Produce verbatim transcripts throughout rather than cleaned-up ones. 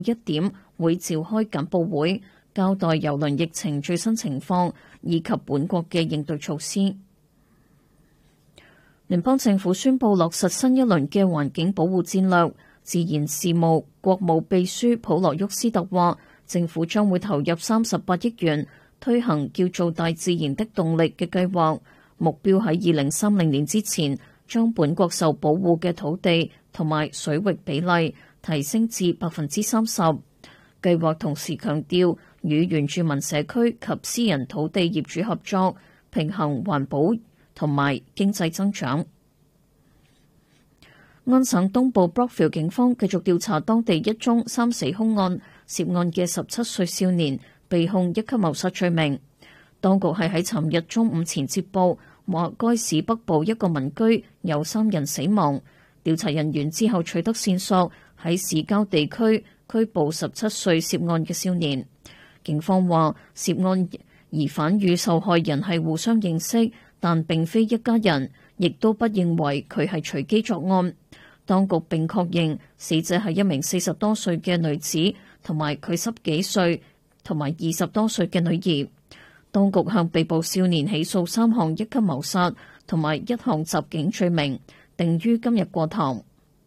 一點會召開簡報會，交代郵輪疫情最新情況以及本國嘅應對措施。聯邦政府宣布落實新一輪嘅環境保護戰略。自然事務國務秘書普羅沃斯特話，政府將會投入三十八億元推行叫做大自然的動力嘅計劃，目標喺二零三零年之前將本國受保護嘅土地同埋水域比例提升至百分之三十。計劃同時強調與原住民社區及私人土地業主合作，平衡環保同埋經濟增長。安省東部 Brockville 警方繼續調查當地一宗三死兇案，涉案嘅十七歲少年被控一級謀殺罪名。當局係喺尋日中午前接報，話該市北部一個民居有三人死亡。調查人員之後取得線索，喺市郊地區拘捕十七歲涉案嘅少年。警方話，涉案疑犯與受害人係互相認識，但並非一家人，亦都不認為佢係隨機作案。當局並確認死者係一名四十多歲嘅女子，同埋佢十幾歲同埋二十多歲嘅女兒。當局向被捕少年起訴三項一級謀殺同埋一項襲警罪名，定於今日過堂。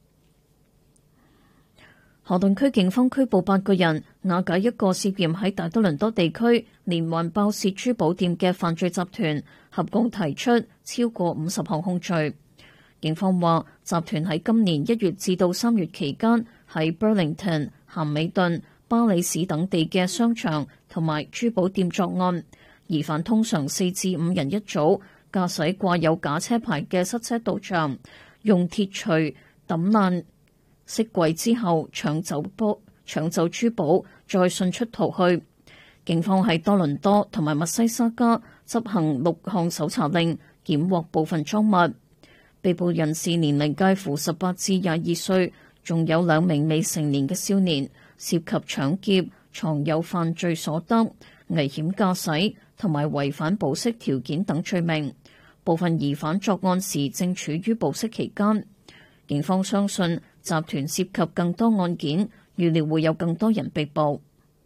河頓區警方拘捕八個人，瓦解一個涉嫌喺大多倫多地區連環爆竊珠寶店嘅犯罪集團，合共提出超過五十項控罪。警方話，集團喺今年一月至到三月期間喺 Burlington、咸美頓、巴里市等地嘅商場同埋珠寶店作案。疑犯通常四至五人一組，駕駛掛有假車牌嘅塞車到場，用鐵錘抌爛飾櫃之後搶走波搶走珠寶，再迅速逃去。警方喺多倫多同埋密西沙加執行六項搜查令，檢獲部分贓物。被捕人士年齡介乎十八至廿二歲，仲有兩名未成年嘅少年，涉及搶劫、藏有犯罪所得、危險駕駛同埋違反保釋條件等罪名。部分疑犯作案時正處於保釋期間。警方相信集團涉及更多案件，預料會有更多人被捕。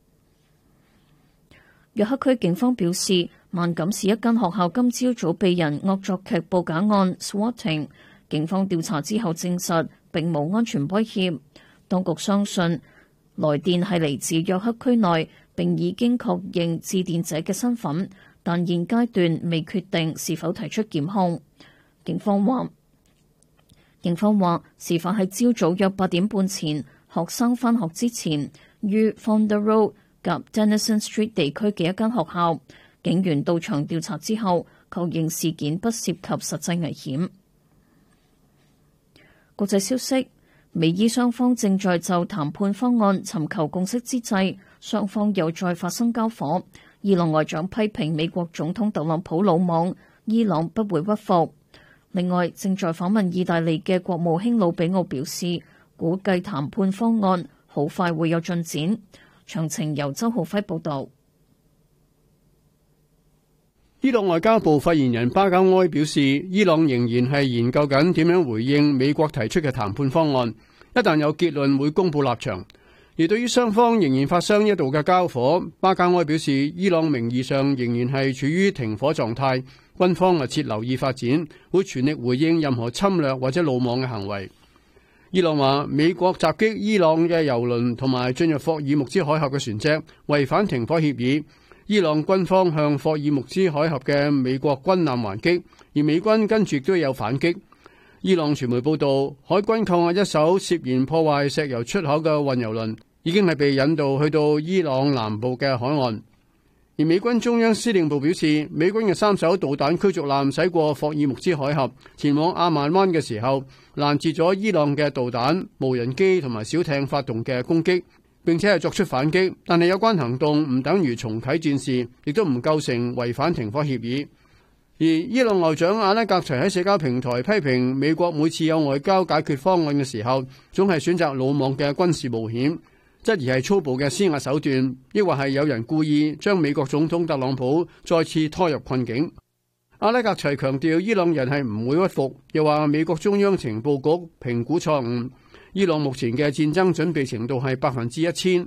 約克區警方表示，萬錦市一間學校今朝早被人惡作劇報假案 swatting， 警方調查之後證實並無安全威脅。當局相信來電係嚟自約克區內，並已經確認致電者嘅身份，但現階段未決定是否提出檢控。警方話，警方話事發喺朝早約八點半前，學生返學之前於 Fonda Road 及 Denison Street 地區嘅一間學校。警員到場調查之後，確認事件不涉及實際危險。國際消息，美伊雙方正在就談判方案尋求共識之際，雙方又再發生交火。伊朗外長批評美國總統特朗普魯莽，伊朗不會屈服。另外，正在訪問意大利嘅國務卿魯比奧表示，估計談判方案好快會有進展。詳情由周浩輝報導。 伊朗外交部發言人巴格埃表示，伊朗仍然係研究緊點樣回應美國提出嘅談判方案，一旦有結論會公布立場。而對於雙方仍然發生一度嘅交火，巴格埃表示，伊朗名義上仍然係處於停火狀態，軍方密切留意發展，會全力回應任何侵略或者魯莽嘅行為。伊朗話，美國襲擊伊朗嘅油輪同埋進入霍爾木茲海峽嘅船隻，違反停火協議。伊朗軍方向霍爾木茲海峽嘅美國軍艦還擊，而美軍跟住亦都有反擊。伊朗傳媒報道，海軍扣押一艘涉嫌破壞石油出口嘅運油輪，已經係被引渡去到伊朗南部嘅海岸。而美軍中央司令部表示，美軍嘅三艘導彈驅逐艦駛過霍爾木茲海峽，前往阿曼灣嘅時候，攔截咗伊朗嘅導彈、無人機同埋小艇發動嘅攻擊，並且係作出反擊，但係有關行動唔等於重啟戰事，亦都唔構成違反停火協議。而伊朗外長阿拉格齊喺社交平台批評美國每次有外交解決方案嘅時候，總係選擇魯莽嘅軍事冒險，質疑係粗暴嘅施壓手段，抑或係有人故意將美國總統特朗普再次拖入困境。阿拉格齊強調伊朗人係唔會屈服，又話美國中央情報局評估錯誤。 伊朗目前嘅戰爭準備程度係百分之一千。